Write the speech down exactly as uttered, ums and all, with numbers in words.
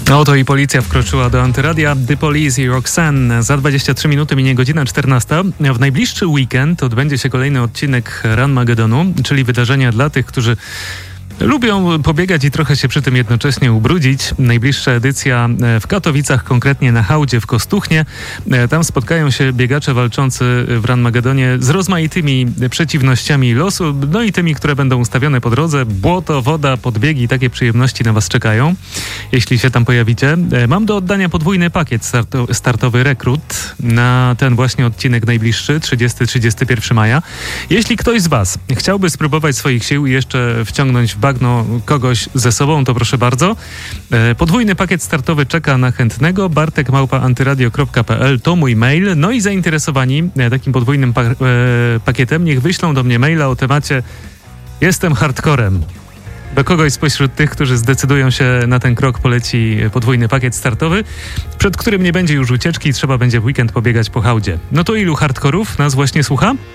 Oto i policja wkroczyła do Antyradia. The Police i Roxanne. Za dwadzieścia trzy minuty minie godzina czternasta. W najbliższy weekend odbędzie się kolejny odcinek Ranmagedonu, czyli wydarzenia dla tych, którzy lubią pobiegać i trochę się przy tym jednocześnie ubrudzić. Najbliższa edycja w Katowicach, konkretnie na hałdzie w Kostuchnie. Tam spotkają się biegacze walczący w Ranmagedonie z rozmaitymi przeciwnościami losu, no i tymi, które będą ustawione po drodze. Błoto, woda, podbiegi, takie przyjemności na was czekają, jeśli się tam pojawicie. Mam do oddania podwójny pakiet starto- startowy Rekrut na ten właśnie odcinek najbliższy, trzydziestego do trzydziestego pierwszego maja. Jeśli ktoś z was chciałby spróbować swoich sił i jeszcze wciągnąć w bagno kogoś ze sobą, to proszę bardzo. Podwójny pakiet startowy czeka na chętnego. bartek małpa antyradio kropka p l to mój mail. No i zainteresowani takim podwójnym pa- e, pakietem niech wyślą do mnie maila o temacie jestem hardcorem. Do kogoś spośród tych, którzy zdecydują się na ten krok, poleci podwójny pakiet startowy, przed którym nie będzie już ucieczki i trzeba będzie w weekend pobiegać po hałdzie. No to ilu hardkorów nas właśnie słucha?